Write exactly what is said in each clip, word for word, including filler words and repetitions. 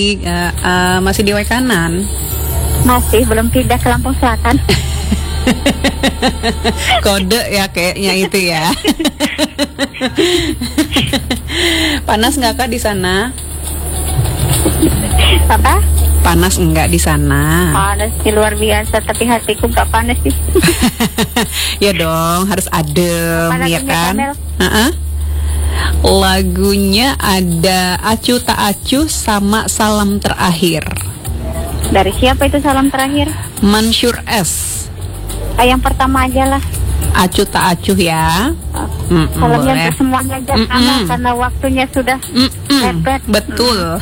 uh, uh, masih di Waikanan? Masih, belum pindah ke Lampung Selatan. Kode ya kayaknya itu ya. Panas nggak Kak di sana? Apa? Panas enggak di sana? Panas sih luar biasa, tapi hatiku nggak panas sih. Ya dong, harus adem. Apa ya kan? Uh-uh. Lagunya ada Acuh Tak Acuh sama Salam Terakhir. Dari siapa itu Salam Terakhir? Mansyur S. Ah, yang pertama aja lah. Acuh Tak Acuh ya. Oh. Salamnya untuk semuanya aja karena, karena waktunya sudah mepet. Betul.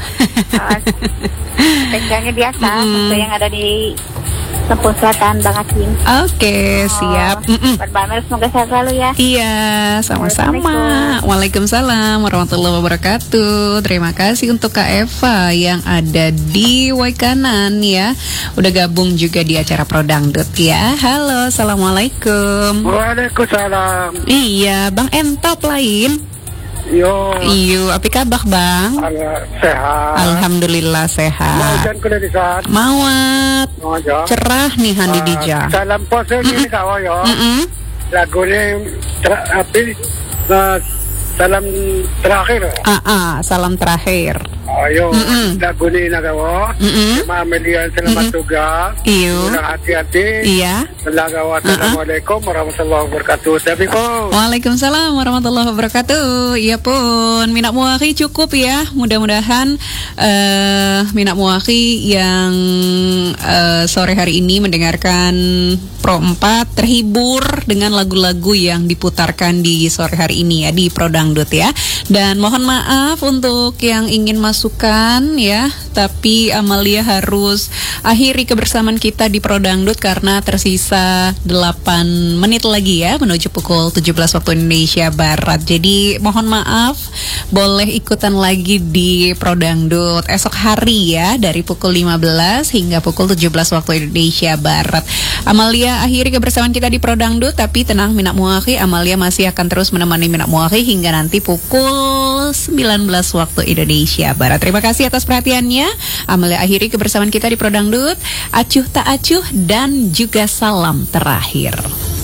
Tengganya biasa, mm. yang ada di Lampung Selatan, Bang Akin. Oke, okay, oh, siap. Buat Mbak Mel, semoga sehat selalu ya. Iya, sama-sama. Waalaikumsalam warahmatullahi wabarakatuh. Terima kasih untuk Kak Eva yang ada di Waikanan ya. Udah gabung juga di acara Prodangdut ya. Halo, assalamualaikum. Waalaikumsalam. Iya, Bang Entop lain. Yo. Iyo, apa kabar Bang? Sehat. Alhamdulillah sehat. Mau kuda di sana. Mawat. Cerah nih Handi Dija. Salam pose ini kau yo. Lagu ini tapi salam terakhir. Ah ah, salam terakhir. Ayo, lagu ini nagawa. Terima Amelia selamat tugas. Iyo. Hati-hati. Iya. Assalamualaikum warahmatullahi wabarakatuh. Tapi pun. Waalaikumsalam warahmatullahi wabarakatuh. Iya pun. Minak muaki cukup ya. Mudah-mudahan uh, Minak muaki yang uh, sore hari ini mendengarkan Pro empat terhibur dengan lagu-lagu yang diputarkan di sore hari ini ya di Prodangdut ya. Dan mohon maaf untuk yang ingin masukan ya, tapi Amalia harus akhiri kebersamaan kita di Prodangdut karena tersisa delapan menit lagi ya menuju pukul tujuh belas waktu Indonesia Barat. Jadi mohon maaf, boleh ikutan lagi di Prodangdut esok hari ya dari pukul lima belas hingga pukul tujuh belas waktu Indonesia Barat. Amalia akhiri kebersamaan kita di Prodangdut, tapi tenang Minak Muaki, Amalia masih akan terus menemani Minak Muaki hingga nanti pukul sembilan belas waktu Indonesia Barat. Terima kasih atas perhatiannya. Amalia akhiri kebersamaan kita di Prodangdut. Acuh Tak Acuh dan juga salam terakhir.